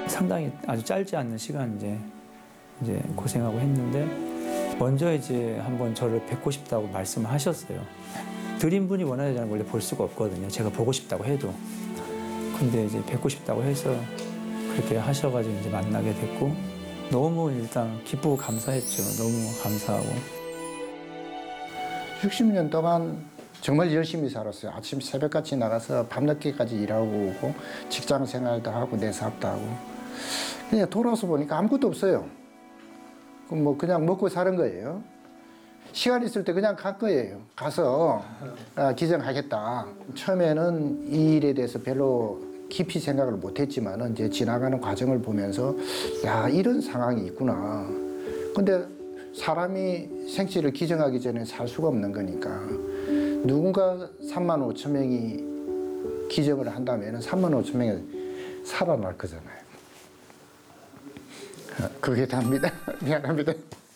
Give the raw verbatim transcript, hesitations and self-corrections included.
상당히 아주 짧지 않은 시간 이제 이제 고생하고 했는데 먼저 이제 한번 저를 뵙고 싶다고 말씀을 하셨어요. 드린 분이 원하는 여자는 원래 볼 수가 없거든요. 제가 보고 싶다고 해도. 근데 이제 뵙고 싶다고 해서 그렇게 하셔가지고 이제 만나게 됐고 너무 일단 기쁘고 감사했죠. 너무 감사하고. 육십 년 동안 정말 열심히 살았어요. 아침 새벽같이 나가서 밤늦게까지 일하고 오고 직장 생활도 하고 내 사업도 하고 그냥 돌아와서 보니까 아무것도 없어요. 그럼 뭐 그냥 먹고 사는 거예요. 시간 있을 때 그냥 갈 거예요. 가서 아, 기증하겠다. 처음에는 이 일에 대해서 별로 깊이 생각을 못했지만 이제 지나가는 과정을 보면서 야 이런 상황이 있구나. 근데 사람이 생체를 기증하기 전에 살 수가 없는 거니까 누군가 삼만 오천 명이 기증을 한다면 삼만 오천 명이 살아날 거잖아요. 그게 답니다. 미안합니다.